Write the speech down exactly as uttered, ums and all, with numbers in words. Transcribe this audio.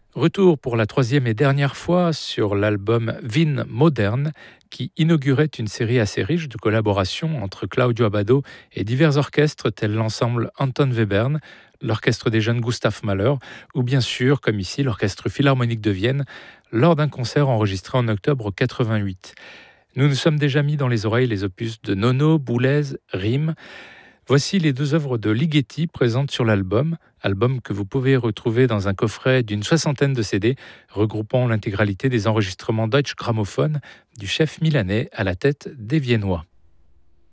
Retour pour la troisième et dernière fois sur l'album Wien Modern, qui inaugurait une série assez riche de collaborations entre Claudio Abbado et divers orchestres tels l'ensemble Anton Webern, l'orchestre des jeunes Gustav Mahler, ou bien sûr, comme ici, l'orchestre philharmonique de Vienne, lors d'un concert enregistré en octobre quatre-vingt-huit. Nous nous sommes déjà mis dans les oreilles les opus de Nono, Boulez, Riem. Voici les deux œuvres de Ligeti présentes sur l'album, album que vous pouvez retrouver dans un coffret d'une soixantaine de C D, regroupant l'intégralité des enregistrements Deutsche Grammophon du chef milanais à la tête des Viennois.